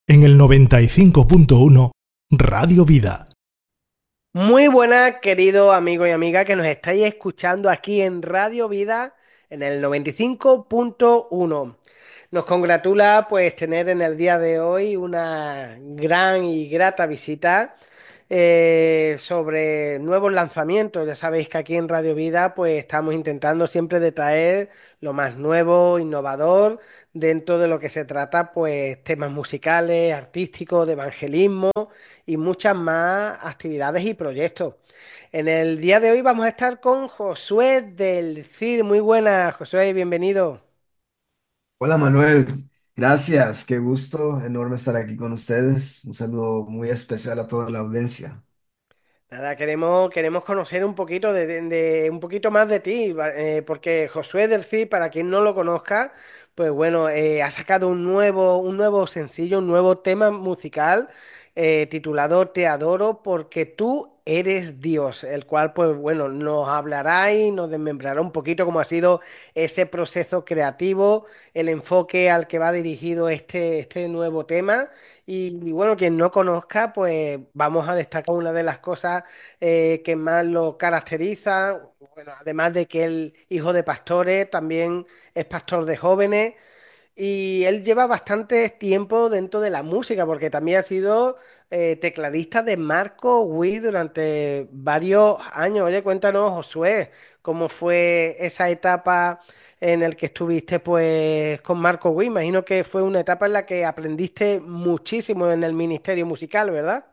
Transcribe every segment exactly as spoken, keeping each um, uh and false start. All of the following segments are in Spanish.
En el noventa y cinco punto uno Radio Vida. Muy buenas, querido amigo y amiga que nos estáis escuchando aquí en Radio Vida en el noventa y cinco punto uno. Nos congratula pues tener en el día de hoy una gran y grata visita eh, sobre nuevos lanzamientos. Ya sabéis que aquí en Radio Vida pues estamos intentando siempre de traer lo más nuevo, innovador, dentro de lo que se trata pues temas musicales, artísticos, de evangelismo y muchas más actividades y proyectos. En el día de hoy vamos a estar con Josué del Cid. Muy buenas, Josué, bienvenido. Hola Manuel, gracias, qué gusto enorme estar aquí con ustedes. Un saludo muy especial a toda la audiencia. Nada, queremos, queremos conocer un poquito de, de- de- un poquito más de ti, va- eh, porque Josué del Cid, para quien no lo conozca, pues bueno, eh, ha sacado un nuevo, un nuevo sencillo, un nuevo tema musical eh, titulado Te adoro porque tú eres Dios, el cual pues bueno, nos hablará y nos desmembrará un poquito cómo ha sido ese proceso creativo, el enfoque al que va dirigido este, este nuevo tema. Y, y bueno, quien no conozca, pues vamos a destacar una de las cosas eh, que más lo caracteriza. Bueno, además de que el hijo de pastores también es pastor de jóvenes y él lleva bastante tiempo dentro de la música porque también ha sido eh, tecladista de Marco Witt durante varios años. Oye, cuéntanos, Josué, cómo fue esa etapa en el que estuviste pues con Marco Witt. Imagino que fue una etapa en la que aprendiste muchísimo en el ministerio musical, ¿verdad?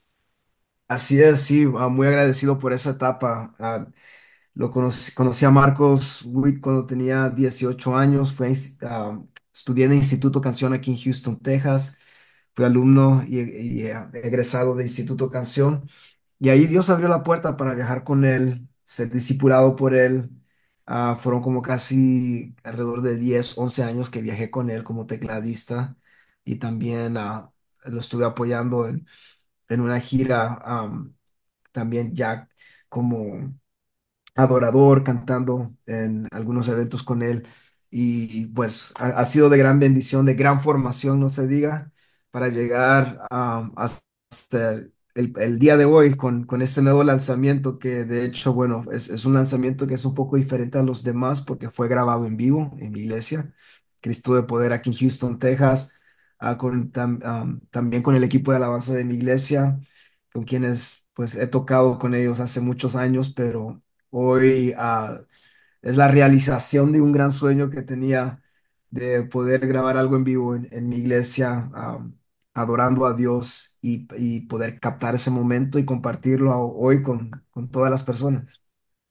Así es, sí, ah, muy agradecido por esa etapa. Ah, lo conocí, conocí a Marcos Witt cuando tenía dieciocho años, fue, a ins- ah, estudié en el Instituto Canción aquí en Houston, Texas. Fui alumno y, y, eh, egresado de Instituto Canción. Y ahí Dios abrió la puerta para viajar con él, ser discipulado por él. Ah, fueron como casi alrededor de diez once años que viajé con él como tecladista y también ah, lo estuve apoyando en, en una gira, am, también ya como adorador, cantando en algunos eventos con él. Y pues ha, ha sido de gran bendición, de gran formación, no se diga, para llegar um, hasta el, el día de hoy con, con este nuevo lanzamiento que de hecho, bueno, es, es un lanzamiento que es un poco diferente a los demás porque fue grabado en vivo en mi iglesia, Cristo de Poder aquí en Houston, Texas, ah, con, tam- um, también con el equipo de alabanza de mi iglesia, con quienes pues he tocado con ellos hace muchos años, pero hoy ah, es la realización de un gran sueño que tenía de poder grabar algo en vivo en, en mi iglesia, am, adorando a Dios y, y poder captar ese momento y compartirlo a- hoy con, con todas las personas.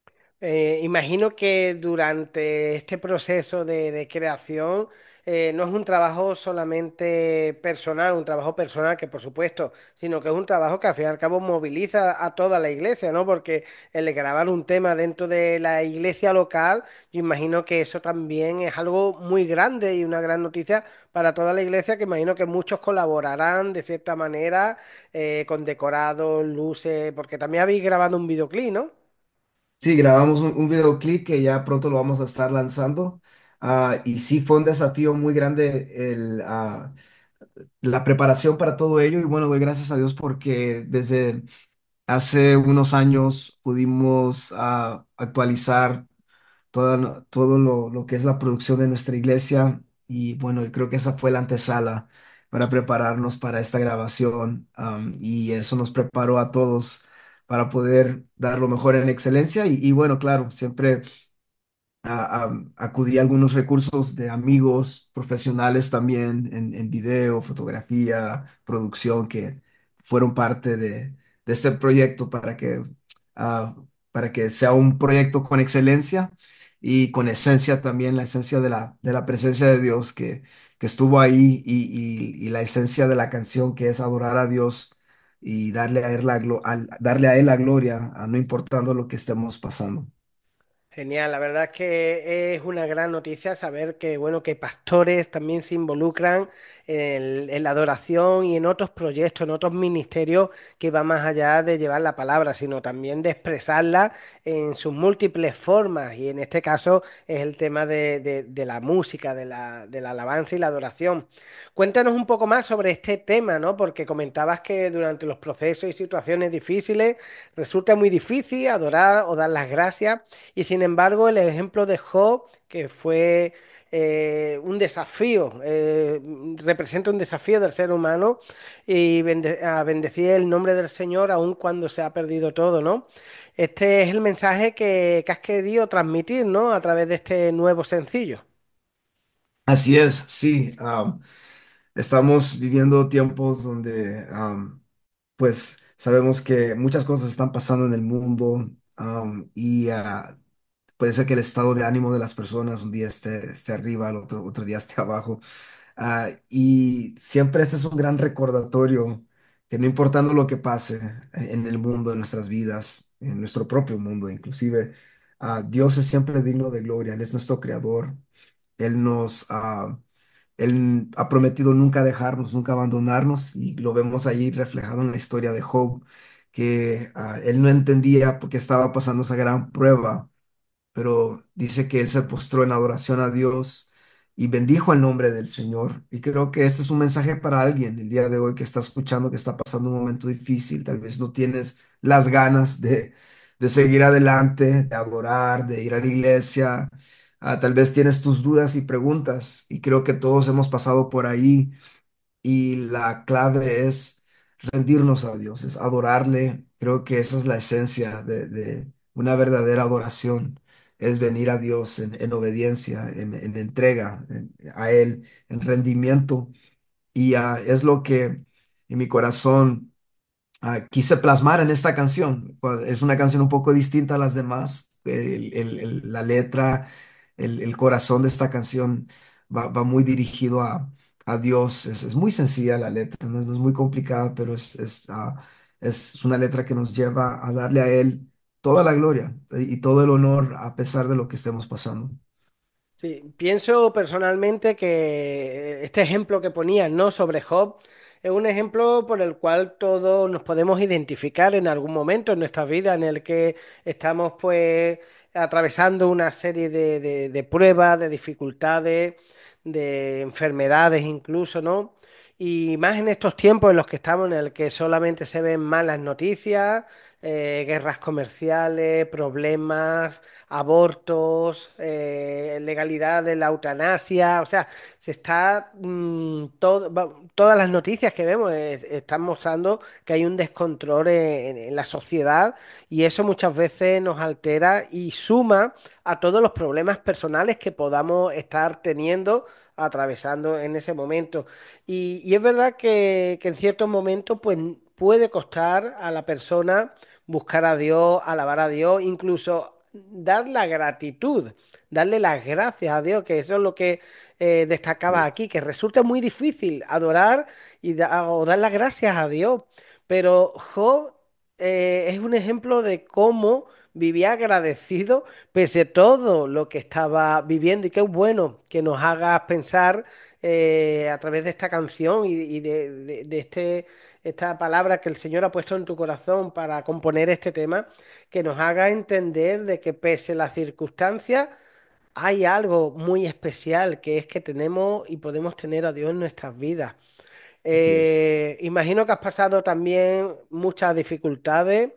Eh, imagino que durante este proceso de, de creación eh, no es un trabajo solamente personal, un trabajo personal que por supuesto, sino que es un trabajo que al fin y al cabo moviliza a toda la iglesia, ¿no? Porque el de grabar un tema dentro de la iglesia local, yo imagino que eso también es algo muy grande y una gran noticia para toda la iglesia, que imagino que muchos colaborarán de cierta manera eh, con decorados, luces, porque también habéis grabado un videoclip, ¿no? Sí, grabamos un, un videoclip que ya pronto lo vamos a estar lanzando. Ah, y sí, fue un desafío muy grande el, ah, la preparación para todo ello. Y bueno, doy gracias a Dios porque desde hace unos años pudimos ah, actualizar toda- todo lo, lo que es la producción de nuestra iglesia y bueno, yo creo que esa fue la antesala para prepararnos para esta grabación, am, y eso nos preparó a todos para poder dar lo mejor en excelencia y, y bueno, claro, siempre a- a- acudí a algunos recursos de amigos profesionales también en, en video, fotografía, producción, que fueron parte de, de este proyecto para que, ah, para que sea un proyecto con excelencia y con esencia también, la esencia de la, de la presencia de Dios que, que estuvo ahí y, y- y la esencia de la canción que es adorar a Dios y darle a él la, glo- al- darle a él la gloria, a no importando lo que estemos pasando. Genial, la verdad es que es una gran noticia saber que, bueno, que pastores también se involucran en, el- en la adoración y en otros proyectos, en otros ministerios que van más allá de llevar la palabra, sino también de expresarla en sus múltiples formas. Y en este caso es el tema de, de- de la música, de la, de la alabanza y la adoración. Cuéntanos un poco más sobre este tema, ¿no? Porque comentabas que durante los procesos y situaciones difíciles resulta muy difícil adorar o dar las gracias. Y sin embargo, el ejemplo de Job, que fue eh, un desafío, eh, representa un desafío del ser humano y bende- a bendecir el nombre del Señor aun cuando se ha perdido todo, ¿no? Este es el mensaje que, que has querido transmitir, ¿no? A través de este nuevo sencillo. Así es, sí. Am, estamos viviendo tiempos donde, am, pues, sabemos que muchas cosas están pasando en el mundo, am, y ah, puede ser que el estado de ánimo de las personas un día esté, esté arriba, el otro, otro día esté abajo. Ah, y siempre este es un gran recordatorio que no importando lo que pase en el mundo, en nuestras vidas, en nuestro propio mundo, inclusive, ah, Dios es siempre digno de gloria. Él es nuestro creador. Él nos, ah, Él ha prometido nunca dejarnos, nunca abandonarnos, y lo vemos ahí reflejado en la historia de Job, que ah, él no entendía por qué estaba pasando esa gran prueba, pero dice que él se postró en adoración a Dios y bendijo el nombre del Señor. Y creo que este es un mensaje para alguien el día de hoy que está escuchando, que está pasando un momento difícil. Tal vez no tienes las ganas de, de seguir adelante, de adorar, de ir a la iglesia. Ah, tal vez tienes tus dudas y preguntas, y creo que todos hemos pasado por ahí, y la clave es rendirnos a Dios, es adorarle. Creo que esa es la esencia de, de una verdadera adoración, es venir a Dios en, en obediencia, en, en entrega en- a Él, en rendimiento. Y ah, es lo que en mi corazón ah, quise plasmar en esta canción. Cua- Es una canción un poco distinta a las demás. El- el- el- la letra, el, el corazón de esta canción va, va muy dirigido a, a Dios. Es, es muy sencilla la letra, no es, no es muy complicada, pero es, es, ah, es una letra que nos lleva a darle a Él toda la gloria y y todo el honor a pesar de lo que estemos pasando. Sí, pienso personalmente que este ejemplo que ponías, ¿no? Sobre Job, es un ejemplo por el cual todos nos podemos identificar en algún momento en nuestra vida en el que estamos pues atravesando una serie de, de- de pruebas, de dificultades, de enfermedades incluso, ¿no? Y más en estos tiempos en los que estamos, en el que solamente se ven malas noticias, eh, guerras comerciales, problemas, abortos, eh, legalidad de la eutanasia, o sea, se está mm, todo- va- todas las noticias que vemos eh, están mostrando que hay un descontrol en, en la sociedad, y eso muchas veces nos altera y suma a todos los problemas personales que podamos estar teniendo, atravesando en ese momento. Y, y es verdad que, que en ciertos momentos pues puede costar a la persona buscar a Dios, alabar a Dios, incluso dar la gratitud, darle las gracias a Dios, que eso es lo que eh, destacaba aquí, que resulta muy difícil adorar y da- o dar las gracias a Dios. Pero Job eh, es un ejemplo de cómo vivía agradecido pese a todo lo que estaba viviendo, y qué bueno que nos hagas pensar eh, a través de esta canción y, y de, de- de este, esta palabra que el Señor ha puesto en tu corazón para componer este tema, que nos haga entender de que pese a las circunstancias, hay algo muy especial, que es que tenemos y podemos tener a Dios en nuestras vidas. Así es. Eh, imagino que has pasado también muchas dificultades,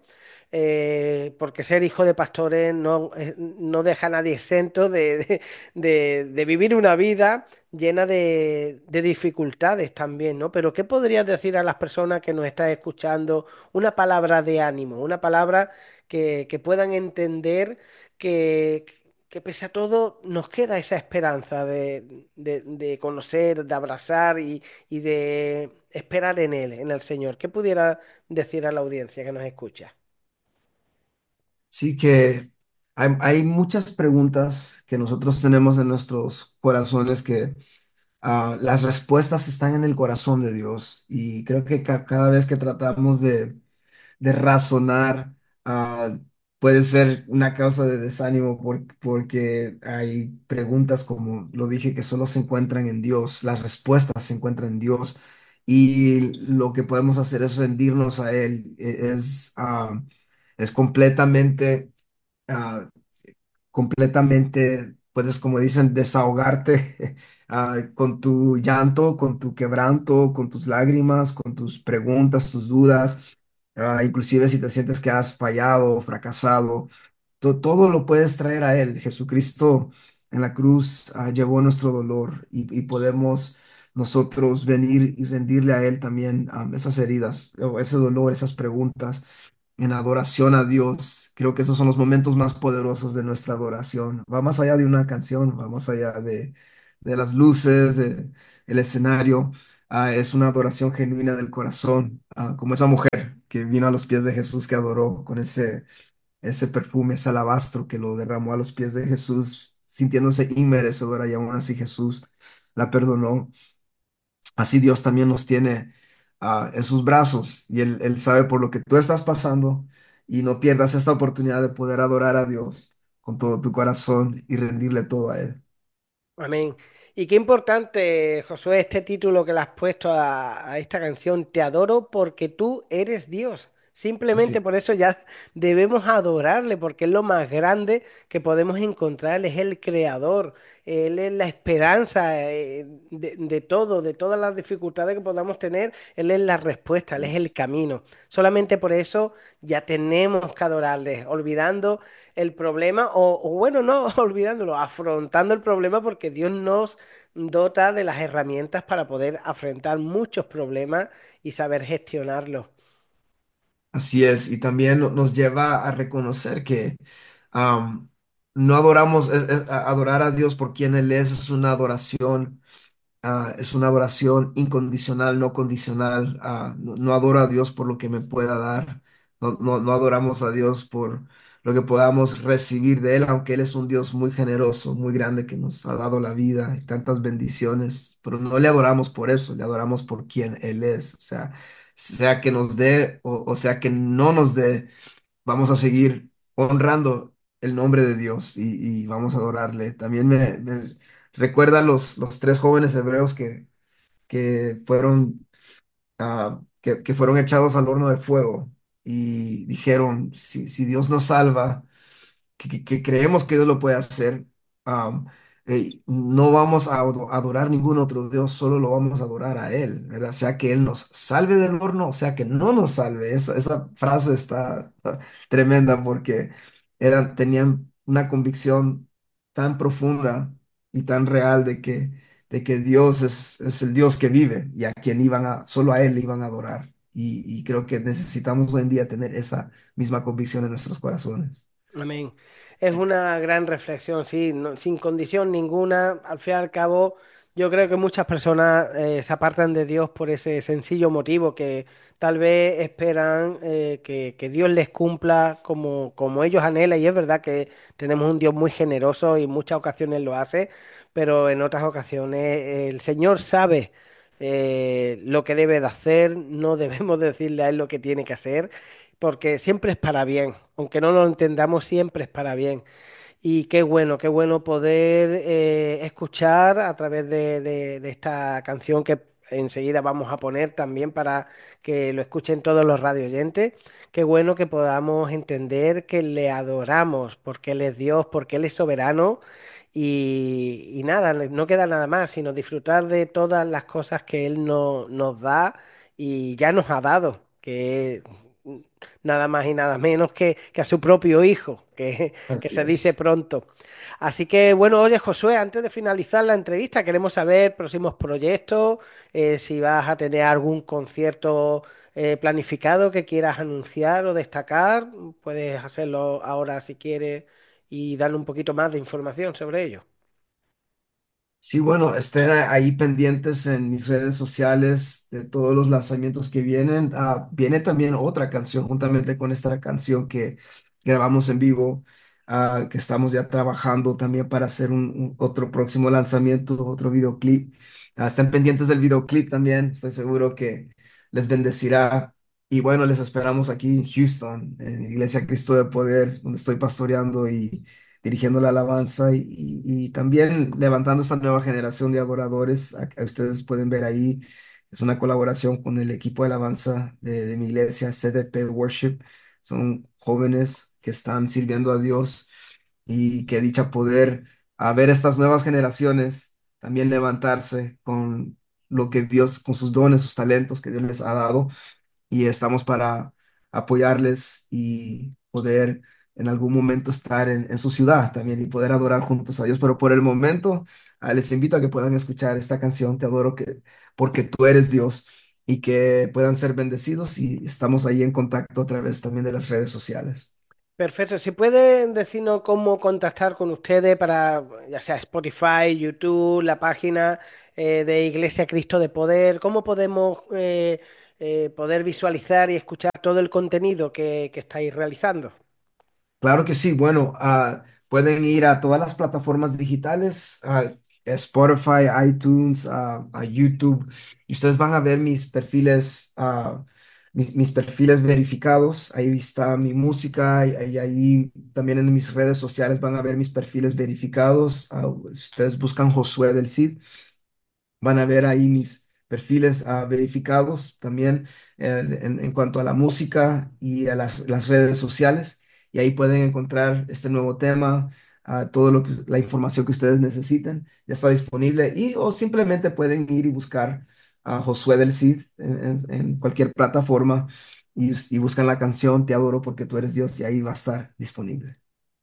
eh, porque ser hijo de pastores no, eh, no deja a nadie exento de, de- de- de vivir una vida llena de, de dificultades también, ¿no? Pero ¿qué podrías decir a las personas que nos están escuchando? Una palabra de ánimo, una palabra que, que puedan entender que, que pese a todo nos queda esa esperanza de, de de conocer, de abrazar y y de esperar en Él, en el Señor. ¿Qué pudiera decir a la audiencia que nos escucha? Sí que hay, hay muchas preguntas que nosotros tenemos en nuestros corazones que ah, las respuestas están en el corazón de Dios, y creo que ca- cada vez que tratamos de, de razonar, ah, puede ser una causa de desánimo por- porque hay preguntas, como lo dije, que solo se encuentran en Dios, las respuestas se encuentran en Dios y lo que podemos hacer es rendirnos a Él, e- es, ah, es completamente, ah, completamente, puedes, como dicen, desahogarte ah, con tu llanto, con tu quebranto, con tus lágrimas, con tus preguntas, tus dudas, ah, inclusive si te sientes que has fallado o fracasado, to- todo lo puedes traer a Él. Jesucristo en la cruz ah, llevó nuestro dolor y, y podemos nosotros venir y rendirle a Él también ah, esas heridas, o ese dolor, esas preguntas en adoración a Dios. Creo que esos son los momentos más poderosos de nuestra adoración. Va más allá de una canción, va más allá de, de las luces, de, el escenario. Ah, es una adoración genuina del corazón, ah, como esa mujer que vino a los pies de Jesús, que adoró con ese, ese perfume, ese alabastro que lo derramó a los pies de Jesús, sintiéndose inmerecedora y aún así Jesús la perdonó. Así Dios también nos tiene ah, en sus brazos y él, Él sabe por lo que tú estás pasando y no pierdas esta oportunidad de poder adorar a Dios con todo tu corazón y rendirle todo a Él. Amén. Y qué importante, Josué, este título que le has puesto a, a esta canción, Te adoro porque tú eres Dios. Simplemente Así, por eso ya debemos adorarle, porque es lo más grande que podemos encontrar. Él es el creador, Él es la esperanza eh, de, de todo, de todas las dificultades que podamos tener. Él es la respuesta, Él es el es, camino. Solamente por eso ya tenemos que adorarle, olvidando el problema, o, o bueno, no olvidándolo, afrontando el problema porque Dios nos dota de las herramientas para poder afrontar muchos problemas y saber gestionarlos. así es. Y también no- nos lleva a reconocer que am, no adoramos, es- es- a- adorar a Dios por quien Él es, es una adoración. Ah, es una adoración incondicional, no condicional. Ah, no, no adoro a Dios por lo que me pueda dar. No, no, no adoramos a Dios por lo que podamos recibir de Él, aunque Él es un Dios muy generoso, muy grande, que nos ha dado la vida y tantas bendiciones. Pero no le adoramos por eso, le adoramos por quien Él es. O sea, sea que nos dé o, o sea que no nos dé, vamos a seguir honrando el nombre de Dios y, y vamos a adorarle. También me, me recuerda los, los tres jóvenes hebreos que, que fueron, ah, que, que fueron echados al horno de fuego y dijeron, si, si Dios nos salva, que, que- que creemos que Dios lo puede hacer. am, eh, no vamos a ado- adorar ningún otro Dios, solo lo vamos a adorar a Él, ¿verdad? Sea que Él nos salve del horno, o sea que no nos salve. Esa, esa frase está ah, tremenda porque eran, tenían una convicción tan profunda y tan real de que, de que Dios es, es el Dios que vive y a quien iban a, solo a Él le iban a adorar. Y, y creo que necesitamos hoy en día tener esa misma convicción en nuestros corazones. Amén. Es una gran reflexión, sí, no- sin condición ninguna. Al fin y al cabo, yo creo que muchas personas eh, se apartan de Dios por ese sencillo motivo, que tal vez esperan eh, que, que Dios les cumpla como, como ellos anhelan. Y es verdad que tenemos un Dios muy generoso y en muchas ocasiones lo hace, pero en otras ocasiones eh, el Señor sabe eh, lo que debe de hacer, no debemos decirle a Él lo que tiene que hacer porque siempre es para bien, aunque no lo entendamos, siempre es para bien. Y qué bueno, qué bueno poder eh, escuchar a través de, de- de esta canción que enseguida vamos a poner también para que lo escuchen todos los radio oyentes. Qué bueno que podamos entender que le adoramos porque Él es Dios, porque Él es soberano. Y, y nada, no queda nada más, sino disfrutar de todas las cosas que Él no- nos da y ya nos ha dado, que nada más y nada menos que, que a su propio hijo, que, que Así se dice es. pronto. Así que bueno, oye Josué, antes de finalizar la entrevista, queremos saber próximos proyectos, eh, si vas a tener algún concierto eh, planificado que quieras anunciar o destacar, puedes hacerlo ahora si quieres y darle un poquito más de información sobre ello. Sí, bueno, estén a- ahí pendientes en mis redes sociales de todos los lanzamientos que vienen. Ah, viene también otra canción juntamente con esta canción que grabamos en vivo, ah, que estamos ya trabajando también para hacer un, un otro próximo lanzamiento, otro videoclip. Ah, estén pendientes del videoclip también, estoy seguro que les bendecirá Y bueno, les esperamos aquí en Houston, en Iglesia Cristo de Poder, donde estoy pastoreando y dirigiendo la alabanza y, y- y también levantando esta nueva generación de adoradores. A, a ustedes pueden ver ahí, es una colaboración con el equipo de alabanza de, de mi iglesia, C D P Worship. Son jóvenes que están sirviendo a Dios y qué dicha poder a ver estas nuevas generaciones también levantarse con lo que Dios, con sus dones, sus talentos que Dios les ha dado y estamos para apoyarles y poder en algún momento estar en, en su ciudad también y poder adorar juntos a Dios. Pero por el momento, ah, les invito a que puedan escuchar esta canción, Te adoro que, porque tú eres Dios, y que puedan ser bendecidos y estamos ahí en contacto a través también de las redes sociales. Perfecto. Si pueden decirnos cómo contactar con ustedes para, ya sea Spotify, YouTube, la página eh, de Iglesia Cristo de Poder, cómo podemos eh, eh, poder visualizar y escuchar todo el contenido que, que estáis realizando. Claro que sí. Bueno, ah, pueden ir a todas las plataformas digitales, a Spotify, iTunes, a, a YouTube, y ustedes van a ver mis perfiles, ah, mis, mis perfiles verificados. Ahí está mi música y, y ahí también en mis redes sociales van a ver mis perfiles verificados. Ah, si ustedes buscan Josué del Cid, van a ver ahí mis perfiles ah, verificados también eh, en, en cuanto a la música y a las, las redes sociales. Y ahí pueden encontrar este nuevo tema, ah, todo lo que, la información que ustedes necesiten, ya está disponible. Y o simplemente pueden ir y buscar a Josué del Cid en, en- en cualquier plataforma y, y buscan la canción Te adoro porque tú eres Dios y ahí va a estar disponible.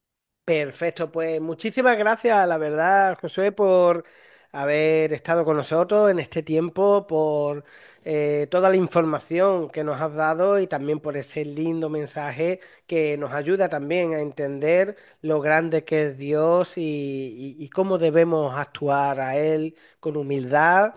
Perfecto, pues muchísimas gracias, la verdad, Josué, por haber estado con nosotros en este tiempo, por eh, toda la información que nos has dado y también por ese lindo mensaje que nos ayuda también a entender lo grande que es Dios y, y- y cómo debemos actuar a Él con humildad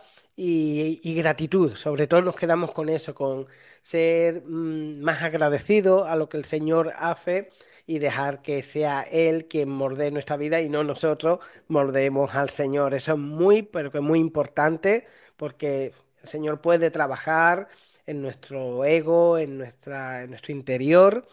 y, y gratitud. Sobre todo nos quedamos con eso, con ser mm, más agradecidos a lo que el Señor hace y dejar que sea Él quien morde nuestra vida y no nosotros mordemos al Señor. Eso es muy, pero que muy importante porque el Señor puede trabajar en nuestro ego, en, nuestra, en nuestro interior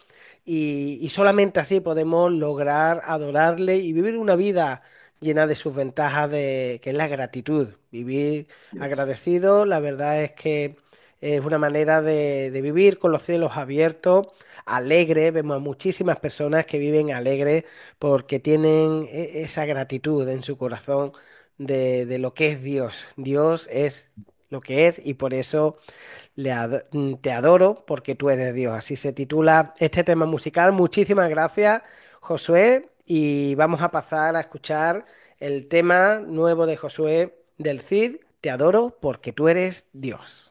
y, y solamente así podemos lograr adorarle y vivir una vida llena de sus ventajas, de, que es la gratitud. Vivir Yes. agradecido, la verdad es que es una manera de, de vivir con los cielos abiertos, alegre. Vemos a muchísimas personas que viven alegres porque tienen e- esa gratitud en su corazón de, de lo que es Dios. Dios es lo que es y por eso le ado- mm, te adoro porque tú eres Dios. Así se titula este tema musical. Muchísimas gracias, Josué, y vamos a pasar a escuchar el tema nuevo de Josué del Cid. Te adoro porque tú eres Dios.